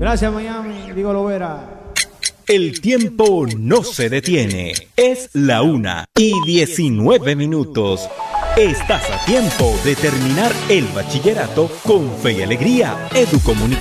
Gracias, Miami. Digo Lovera. El tiempo no se detiene. Es la 1:19. Estás a tiempo de terminar el bachillerato con fe y alegría. Educomunicación.